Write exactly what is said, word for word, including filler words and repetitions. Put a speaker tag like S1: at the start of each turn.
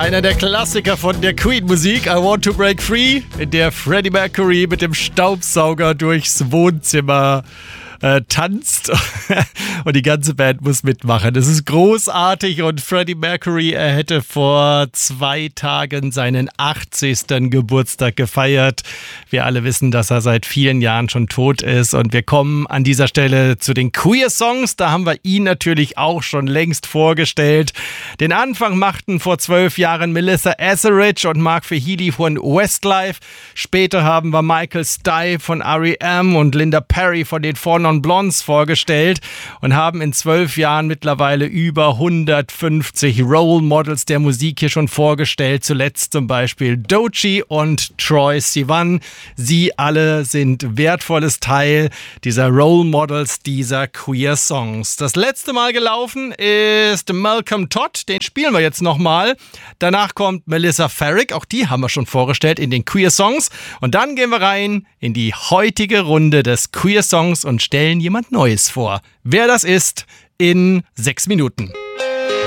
S1: Einer der Klassiker von der Queen-Musik, I Want to Break Free, in der Freddie Mercury mit dem Staubsauger durchs Wohnzimmer äh, tanzt und die ganze Band muss mitmachen. Das ist großartig und Freddie Mercury, er hätte vor zwei Tagen seinen achtzigsten Geburtstag gefeiert. Wir alle wissen, dass er seit vielen Jahren schon tot ist und wir kommen an dieser Stelle zu den Queer Songs. Da haben wir ihn natürlich auch schon längst vorgestellt. Den Anfang machten vor zwölf Jahren Melissa Etheridge und Mark Fahidi von Westlife. Später haben wir Michael Stipe von R E M und Linda Perry von den Four Non Blondes vorgestellt und haben in zwölf Jahren mittlerweile über hundertfünfzig Role Models der Musik hier schon vorgestellt. Zuletzt zum Beispiel Doechii und Troye Sivan. Sie alle sind wertvolles Teil dieser Role Models dieser Queer Songs. Das letzte Mal gelaufen ist Malcolm Todd, den spielen wir jetzt nochmal. Danach kommt Melissa Farrick, auch die haben wir schon vorgestellt in den Queer Songs. Und dann gehen wir rein in die heutige Runde des Queer Songs und stellen jemand Neues vor. Wer das ist, in sechs Minuten.